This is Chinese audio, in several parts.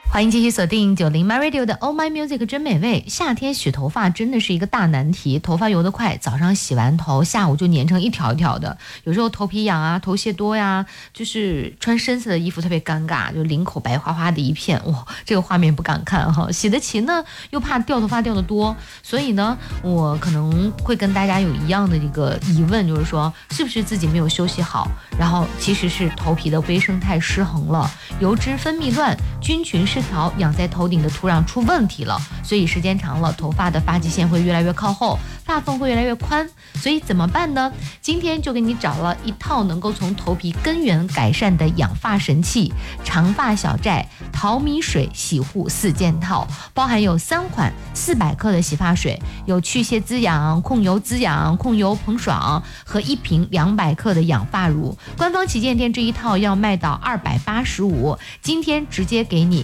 欢迎继续锁定90 My Radio 的 Oh My Music 真美味。夏天洗头发真的是一个大难题，头发油得快，早上洗完头，下午就粘成一条一条的。有时候头皮痒啊，头屑多呀，就是穿深色的衣服特别尴尬，就领口白花花的一片，哇，这个画面不敢看哈。洗得勤呢，又怕掉头发掉得多，所以呢，我可能会跟大家有一样的一个疑问，就是说，是不是自己没有休息好，然后其实是头皮的微生态失衡了，油脂分泌乱，菌群失调，养在头顶的土壤出问题了，所以时间长了，头发的发际线会越来越靠后，发缝会越来越宽。所以怎么办呢？今天就给你找了一套能够从头皮根源改善的养发神器——长发小寨淘米水洗护4件套，包含有3款400克的洗发水，有去屑滋养、控油滋养、控油膨爽和1瓶200克的养发乳。官方旗舰店这一套要卖到285，今天直接给你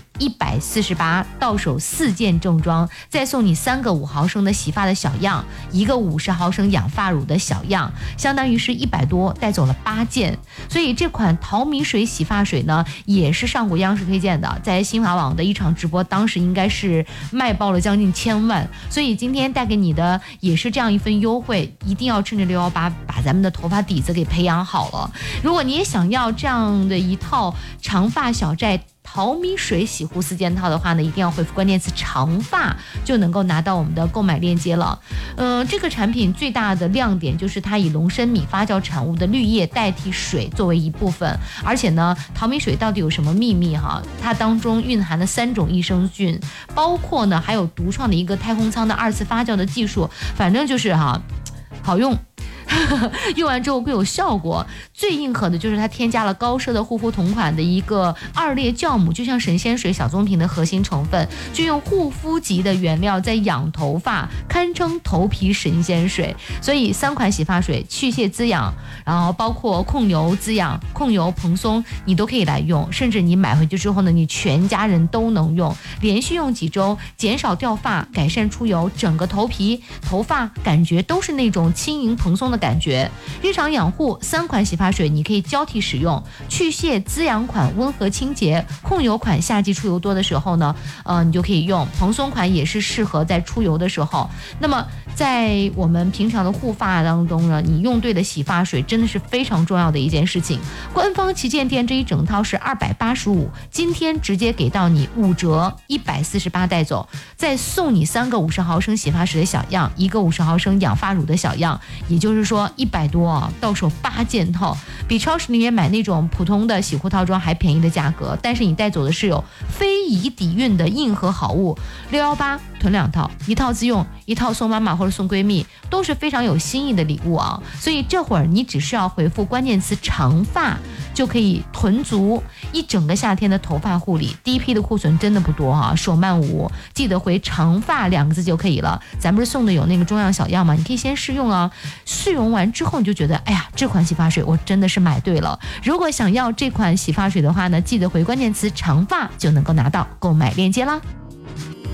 148，到手4件正装，再送你3个5毫升的洗发的小样，1个50毫升养发乳的小样，相当于是100多，带走了8件。所以这款淘米水洗发水呢，也是上过央视推荐的，在新华网的一场直播，当时应该是卖爆了将近1000万。所以今天带给你的也是这样一份优惠，一定要趁着618把咱们的头发底子给培养好了。如果你也想要这样的一套长发小寨淘米水洗护4件套的话呢，一定要回复关键词长发，就能够拿到我们的购买链接了。这个产品最大的亮点就是它以龙参米发酵产物的绿叶代替水作为一部分，而且呢，淘米水到底有什么秘密哈？它当中蕴含了3种益生菌，包括呢还有独创的一个太空舱的2次发酵的技术，反正就是好用。用完之后会有效果。最硬核的就是它添加了高奢的护肤同款的一个2列酵母，就像神仙水小棕瓶的核心成分，就用护肤级的原料在养头发，堪称头皮神仙水。所以3款洗发水去屑滋养，然后包括控油滋养、控油蓬松，你都可以来用，甚至你买回去之后呢，你全家人都能用，连续用几周，减少掉发，改善出油，整个头皮头发感觉都是那种轻盈蓬松的感觉。日常养护3款洗发水你可以交替使用，去屑滋养款温和清洁，控油款夏季出油多的时候呢，你就可以用，蓬松款也是适合在出油的时候。那么在我们平常的护发当中呢，你用对的洗发水真的是非常重要的一件事情。官方旗舰店这一整套是285，今天直接给到你5折，148带走，再送你3个50毫升洗发水的小样，1个50毫升养发乳的小样，也就是说100多到手8件套，比超市里面买那种普通的洗护套装还便宜的价格，但是你带走的是有非遗底蕴的硬核好物。618囤2套，一套自用，一套送妈妈或者送闺蜜，都是非常有新意的礼物啊！所以这会儿你只需要回复关键词长发，就可以囤足一整个夏天的头发护理。第一批的库存真的不多啊，手慢无，记得回长发2个字就可以了。咱不是送的有那个中样小样吗？你可以先试用啊，试用完之后你就觉得，哎呀，这款洗发水我真的是买对了。如果想要这款洗发水的话呢，记得回关键词长发就能够拿到购买链接啦。